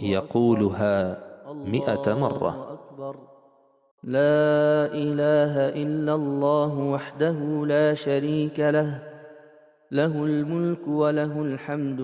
يقولها 100 مرة. لا إله إلا الله وحده لا شريك له، له الملك وله الحمد